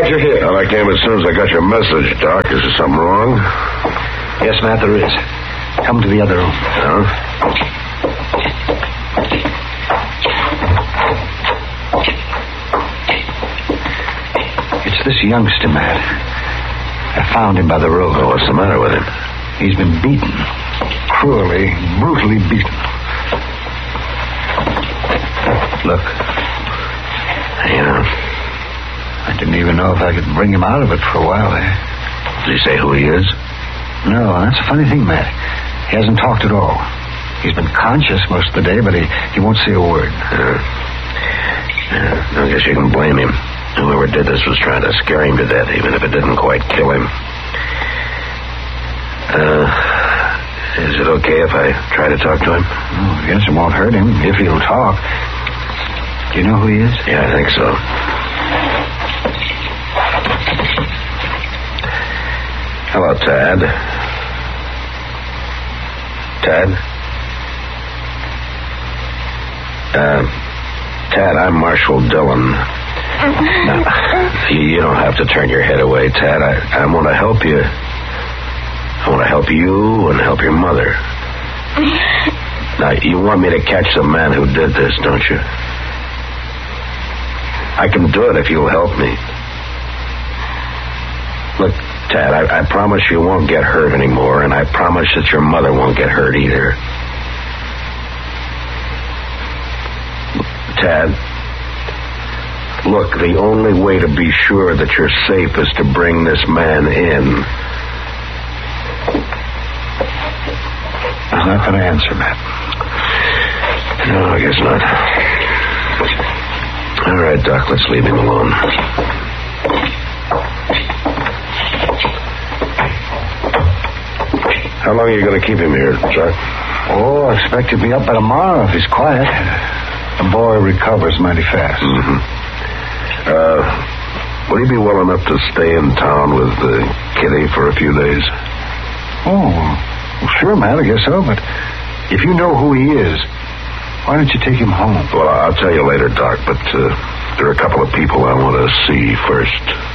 glad you're here. Well, I came as soon as I got your message, Doc. Is there something wrong? Yes, Matt, there is. Come to the other room. Huh? It's this youngster, Matt. I found him by the road. Oh, what's the matter with him? He's been beaten. Cruelly, brutally beaten. Look. Yeah. I didn't even know if I could bring him out of it for a while there. Did he say who he is? No, that's a funny thing, Matt. He hasn't talked at all. He's been conscious most of the day, but he won't say a word. I guess you can blame him. Whoever did this was trying to scare him to death, even if it didn't quite kill him. Is it okay if I try to talk to him? Oh, I guess it won't hurt him if he'll talk. Do you know who he is? Yeah, I think so. Hello, Tad. Tad? Tad, I'm Marshal Dillon. Now, you don't have to turn your head away, Tad. I want to help you. I want to help you and help your mother. Now, you want me to catch the man who did this, don't you? I can do it if you'll help me. Look, Tad, I promise you won't get hurt anymore, and I promise that your mother won't get hurt either. Tad, look, the only way to be sure that you're safe is to bring this man in. I'm not going to answer, Matt. No, I guess not. All right, Doc, let's leave him alone. How long are you going to keep him here, Doc? Oh, I expect he'll be up by tomorrow if he's quiet. The boy recovers mighty fast. Mm-hmm. Would he be well enough to stay in town with Kitty for a few days? Oh, well, sure, Matt, I guess so, but if you know who he is, why don't you take him home? Well, I'll tell you later, Doc, but there are a couple of people I want to see first.